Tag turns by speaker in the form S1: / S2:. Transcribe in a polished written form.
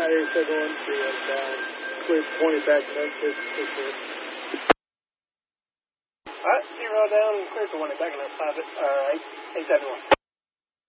S1: Area 712 down. Clear 20 back to Memphis.
S2: Alright, 0 down, clear for 1 back in 871.